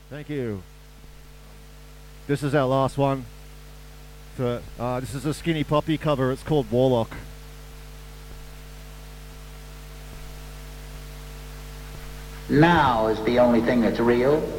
Thank you. This is our last one. So, this is a Skinny Puppy cover. It's called Warlock. Now is the only thing that's real.